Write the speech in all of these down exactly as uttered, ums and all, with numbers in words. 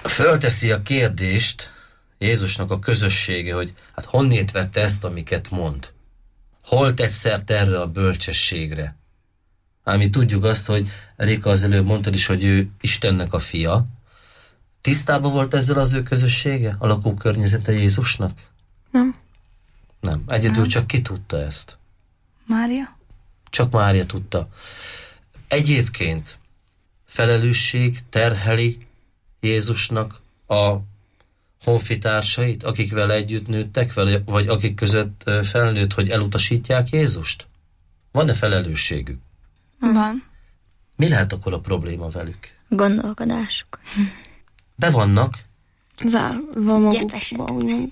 fölteszi a kérdést Jézusnak a közössége, hogy hát honnét vette ezt, amiket mond? Hol tett szert erre a bölcsességre? Hát mi tudjuk azt, hogy Réka az előbb mondtad is, hogy ő Istennek a fia. Tisztában volt ezzel az ő közössége? A lakókörnyezete Jézusnak? Nem. Nem. Egyedül Nem. csak ki tudta ezt? Mária? Csak Mária tudta. Egyébként felelősség terheli Jézusnak a honfitársait, akik vele együtt nőttek, vagy akik között felnőtt, hogy elutasítják Jézust? Van-e felelősségük? Van. Mi lehet akkor a probléma velük? Gondolkodásuk. Be vannak zárva magukba,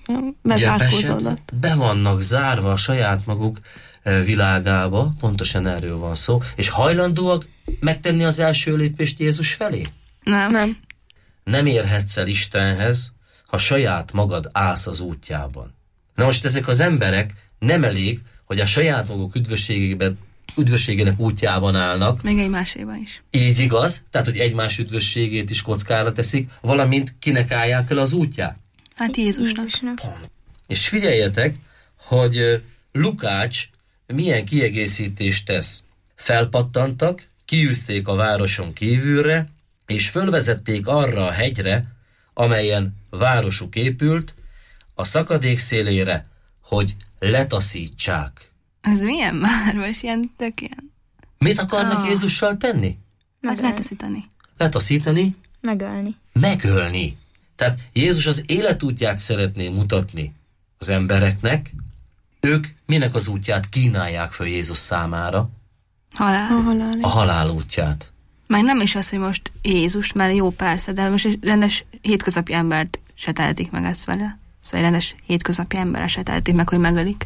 bezárkózódott. Be vannak zárva a saját maguk világába, pontosan erről van szó, és hajlandóak megtenni az első lépést Jézus felé? Nem. Nem. Nem érhetsz el Istenhez, ha saját magad állsz az útjában. Na most ezek az emberek nem elég, hogy a saját maguk üdvösségében, üdvösségének útjában állnak. Még egymáséban is. Így igaz, tehát hogy egymás üdvösségét is kockára teszik, valamint kinek állják el az útját? Hát Jézusnak. Pont. És figyeljetek, hogy Lukács milyen kiegészítést tesz. Felpattantak, kiűzték a városon kívülre, és fölvezették arra a hegyre, amelyen városuk épült, a szakadék szélére, hogy letaszítsák. Ez milyen már? Most ilyen tök ilyen? Mit akarnak oh. Jézussal tenni? Hát letaszítani. Letaszítani? Megölni. Megölni. Tehát Jézus az életútját szeretné mutatni az embereknek, ők minek az útját kínálják föl Jézus számára? Halál. A halál. A halál útját. Meg nem is az, hogy most Jézus, mert jó persze, de most egy rendes hétköznapi embert se tehetik meg ezt vele. Szóval egy rendes hétköznapi emberre se tehetik meg, hogy megölik.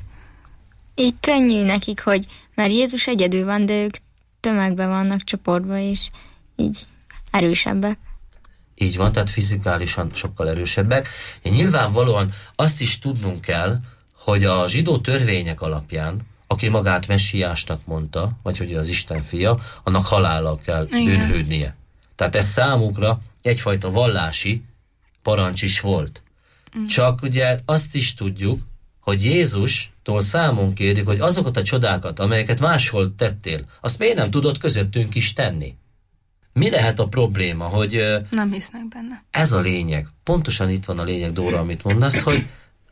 Így könnyű nekik, hogy mert Jézus egyedül van, de ők tömegben vannak, csoportban, és így erősebbek. Így van, tehát fizikálisan sokkal erősebbek. És nyilvánvalóan azt is tudnunk kell, hogy a zsidó törvények alapján, aki magát messiásnak mondta, vagy hogy az Isten fia, annak halállal kell bűnhődnie. Tehát ez számukra egyfajta vallási parancs is volt. Mm. Csak ugye azt is tudjuk, hogy Jézustól számon kérjük, hogy azokat a csodákat, amelyeket máshol tettél, azt miért nem tudod közöttünk is tenni? Mi lehet a probléma, hogy... Nem hisznek benne. Ez a lényeg. Pontosan itt van a lényeg, Dóra, amit mondasz, hogy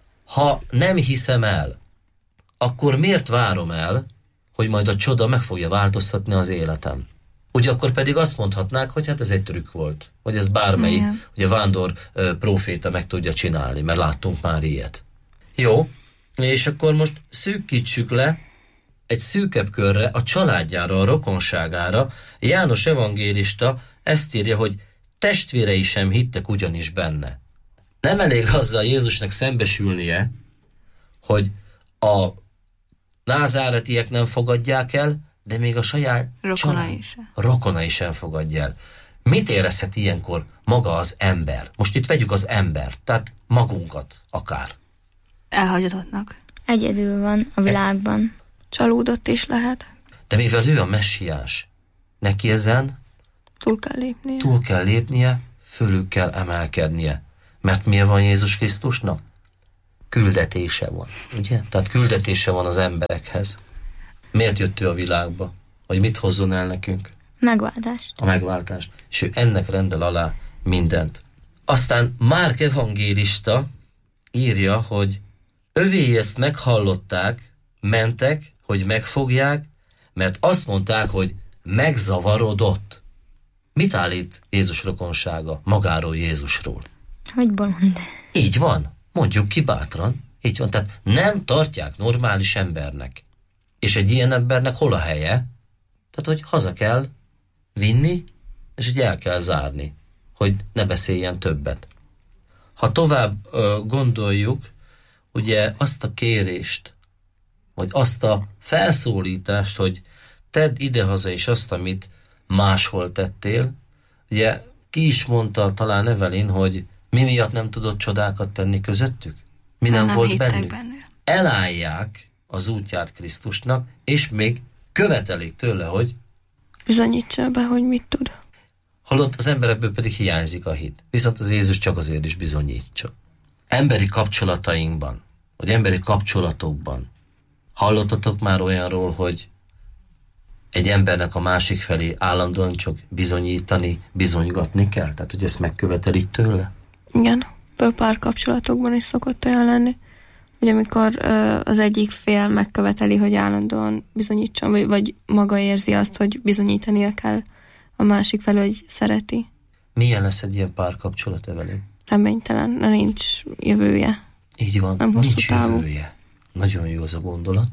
ha nem hiszem el, akkor miért várom el, hogy majd a csoda meg fogja változtatni az életem? Ugye akkor pedig azt mondhatnák, hogy hát ez egy trükk volt, hogy ez bármelyik, igen, ugye vándor uh, próféta meg tudja csinálni, mert láttunk már ilyet. Jó, és akkor most szűkítsük le egy szűkebb körre, a családjára, a rokonságára. János evangélista ezt írja, hogy testvérei sem hittek ugyanis benne. Nem elég azzal Jézusnak szembesülnie, hogy a názáretiek nem fogadják el, de még a saját rokonai sem. Rokonai sem fogadja el. Mit érezhet ilyenkor maga az ember? Most itt vegyük az embert, tehát magunkat akár. Elhagyatottnak. Egyedül van a világban. Csalódott is lehet. De mivel ő a messiás, neki ezen túl kell lépnie. Túl kell lépnie, fölül kell emelkednie. Mert miért van Jézus Krisztusnak? Küldetése van, ugye? Tehát küldetése van az emberekhez. Miért jött ő a világba? Hogy mit hozzon el nekünk? Megváltást. A megváltást. És ő ennek rendel alá mindent. Aztán Márk evangélista írja, hogy övéi ezt meghallották, mentek, hogy megfogják, mert azt mondták, hogy megzavarodott. Mit állít Jézus rokonsága magáról, Jézusról? Hogy bolond. Így van. Mondjuk ki bátran. Így van. Tehát nem tartják normális embernek. És egy ilyen embernek hol a helye? Tehát, hogy haza kell vinni, és hogy el kell zárni, hogy ne beszéljen többet. Ha tovább ö, gondoljuk, ugye azt a kérést, vagy azt a felszólítást, hogy tedd idehaza is azt, amit máshol tettél. Ugye ki is mondta talán Evelyn, hogy mi miatt nem tudott csodákat tenni közöttük? Mi nem, nem volt bennük? Benne. Elállják az útját Krisztusnak, és még követelik tőle, hogy bizonyítsa be, hogy mit tud. Holott az emberekből pedig hiányzik a hit. Viszont az Jézus csak azért is bizonyítsa. Emberi kapcsolatainkban, vagy emberi kapcsolatokban hallottatok már olyanról, hogy egy embernek a másik felé állandóan csak bizonyítani, bizonygatni kell? Tehát, hogy ezt megkövetelik tőle? Igen, párkapcsolatokban is szokott olyan lenni, hogy amikor ö, az egyik fél megköveteli, hogy állandóan bizonyítson, vagy, vagy maga érzi azt, hogy bizonyítania kell a másik felől, hogy szereti. Milyen lesz egy ilyen párkapcsolat, Evelyn? Reménytelen, nincs jövője. Így van, nem nincs távú. jövője. Nagyon jó az a gondolat.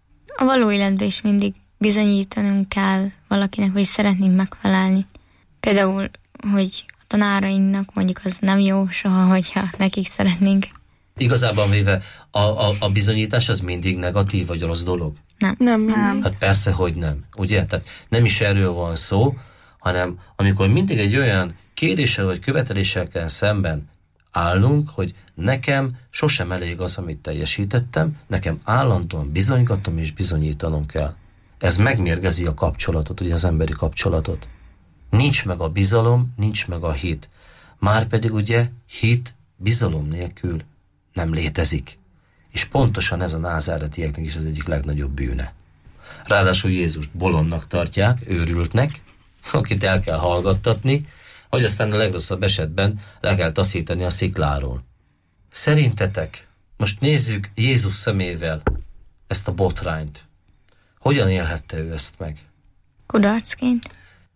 A való életben is mindig bizonyítanunk kell valakinek, vagy szeretnénk megfelelni. Például, hogy a tanárainknak mondjuk az nem jó soha, hogyha nekik szeretnénk. Igazában véve a, a, a bizonyítás az mindig negatív vagy rossz dolog? Nem, nem. nem. Hát persze, hogy nem. Ugye? Tehát nem is erről van szó, hanem amikor mindig egy olyan kéréssel vagy követeléssel kell szemben állnunk, hogy nekem sosem elég az, amit teljesítettem, nekem állandóan bizonygatom és bizonyítanom kell. Ez megmérgezi a kapcsolatot, ugye az emberi kapcsolatot. Nincs meg a bizalom, nincs meg a hit. Márpedig ugye hit bizalom nélkül nem létezik. És pontosan ez a názáretieknek is az egyik legnagyobb bűne. Ráadásul Jézust bolondnak tartják, őrültnek, akit el kell hallgattatni, vagy aztán a legrosszabb esetben le kell taszítani a szikláról. Szerintetek, most nézzük Jézus szemével ezt a botrányt. Hogyan élhette ő ezt meg? Kudarcként.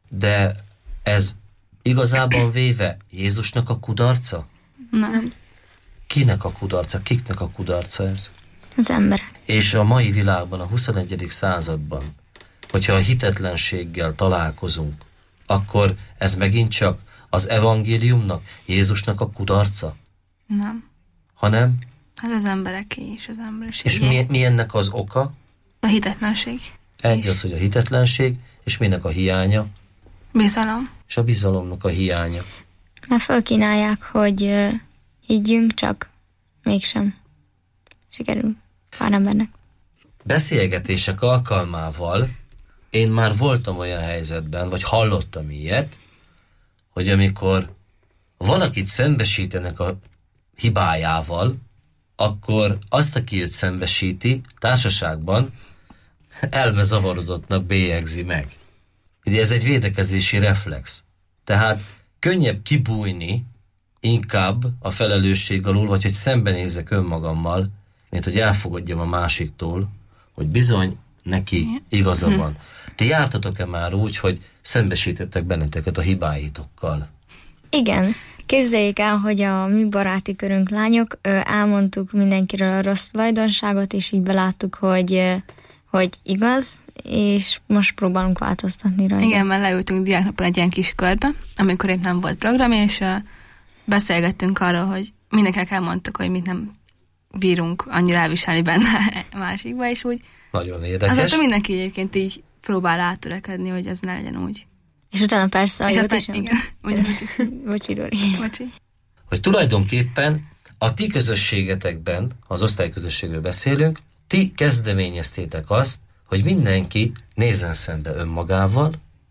De ez igazában véve Jézusnak a kudarca? Nem. Kinek a kudarca? Kiknek a kudarca ez? Az emberek. És a mai világban, a huszonegyedik században, hogyha a hitetlenséggel találkozunk, akkor ez megint csak az evangéliumnak, Jézusnak a kudarca? Nem. Hanem? Hát az embereké is, az emberiség. És mi, mi ennek az oka? A hitetlenség. Egy És az, hogy a hitetlenség, és minek a hiánya? bizalom. És a bizalomnak a hiánya. Mert fölkínálják, hogy uh, higgyünk, csak mégsem sikerül pár embernek. Beszélgetések alkalmával én már voltam olyan helyzetben, vagy hallottam ilyet, hogy amikor valakit szembesítenek a hibájával, akkor azt, aki őt szembesíti társaságban, elmezavarodottnak bélyegzi meg. Ugye ez egy védekezési reflex. Tehát könnyebb kibújni inkább a felelősség alól, vagy hogy szembenézzek önmagammal, mint hogy elfogadjam a másiktól, hogy bizony neki igaza van. Ti jártatok-e már úgy, hogy szembesítettek benneteket a hibáitokkal? Igen. Képzeljék el, hogy a mi baráti körünk lányok, elmondtuk mindenkiről a rossz tulajdonságot, és így beláttuk, hogy, hogy igaz, és most próbálunk változtatni rajta. Igen, mert leültünk diáknapon egy ilyen kis körbe, amikor épp nem volt program, és uh, beszélgettünk arról, hogy mindenkinek elmondtuk, hogy mit nem bírunk annyira elviselni benne a másikba, és úgy nagyon érdekes. Azóta mindenki egyébként így próbál áttörekedni, hogy ez ne legyen úgy. És utána persze a és jót aztán, is igen. Bocsi. Bocsi, Dori. Bocsi. Hogy tulajdonképpen a ti közösségetekben, ha az osztályközösségről beszélünk, ti kezdeményeztétek azt, hogy mindenki nézzen szembe önmagával,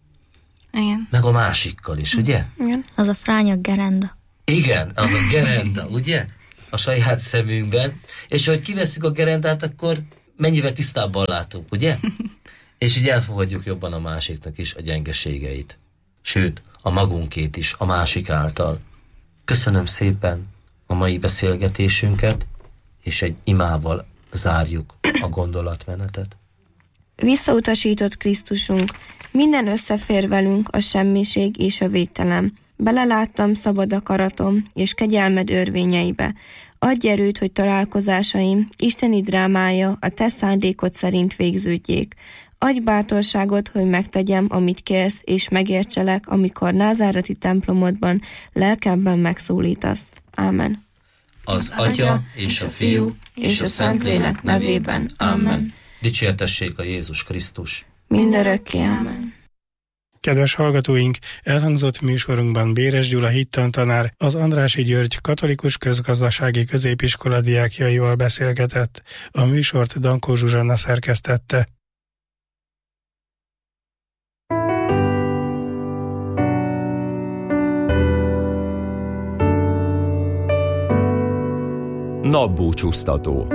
igen. meg a másikkal is, ugye? Igen. Az a frányok gerenda. Igen, az a gerenda, ugye? A saját szemünkben. És hogy kivesszük a gerendát, akkor mennyivel tisztábban látunk, ugye? És így elfogadjuk jobban a másiknak is a gyengeségeit. Sőt, a magunkét is, a másik által. Köszönöm szépen a mai beszélgetésünket, és egy imával zárjuk a gondolatmenetet. Visszautasított Krisztusunk, minden összefér velünk a semmiség és a végtelen. Beleláttam szabad akaratom és kegyelmed örvényeibe. Adj erőt, hogy találkozásaim, isteni drámája a te szándékod szerint végződjék. Adj bátorságot, hogy megtegyem, amit kérsz, és megértselek, amikor názáreti templomodban, lelkemben megszólítasz. Ámen. Az Atya és a Fiú és a Szentlélek nevében. Ámen. Dicsértessék a Jézus Krisztus. Mindörökké. Ámen. Kedves hallgatóink, elhangzott műsorunkban Béres Gyula hittantanár az Andrássy György Katolikus Közgazdasági Középiskola diákjaival beszélgetett. A műsort Dankó Zsuzsanna szerkesztette. Napbúcsúztató.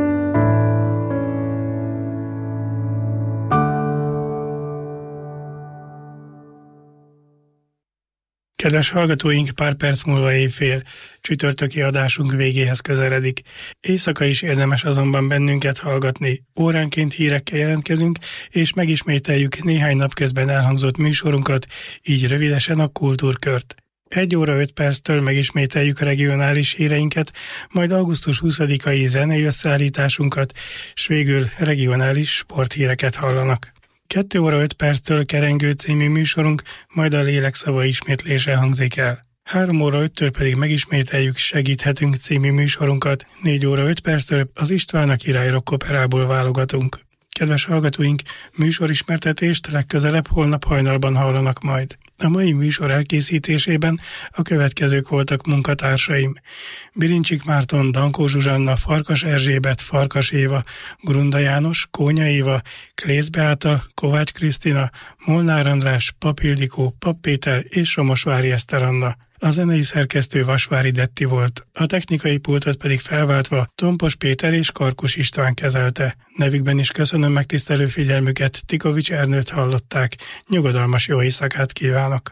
Kedves hallgatóink, pár perc múlva éjfél, csütörtöki adásunk végéhez közeledik. Éjszaka is érdemes azonban bennünket hallgatni. Óránként hírekkel jelentkezünk, és megismételjük néhány nap közben elhangzott műsorunkat, így rövidesen a kultúrkört. Egy óra öt perctől megismételjük a regionális híreinket, majd augusztus huszadikai zenei összeállításunkat, s végül regionális sporthíreket hallanak. Kettő óra öt perctől Kerengő című műsorunk, majd a lélekszava ismétlése hangzik el. Három óra öttől pedig megismételjük Segíthetünk című műsorunkat, négy óra öt perctől az István a Király Rock Operából válogatunk. Kedves hallgatóink, műsorismertetést legközelebb holnap hajnalban hallanak majd. A mai műsor elkészítésében a következők voltak munkatársaim: Birincsik Márton, Dankó Zsuzsanna, Farkas Erzsébet, Farkas Éva, Grunda János, Kónya Éva, Klész Beáta, Kovács Krisztina, Molnár András, Pap Ildikó, Pap Péter és Somosvári Eszter Anna. A zenei szerkesztő Vasvári Detti volt, a technikai pultot pedig felváltva Tompos Péter és Karkus István kezelte. Nevükben is köszönöm megtisztelő figyelmüket, Tikovics Ernőt hallották. Nyugodalmas jó éjszakát kívánok!